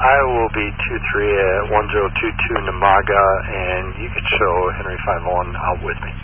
I will be 23 at 1022 Namaga, and you could show Henry 51 out with me.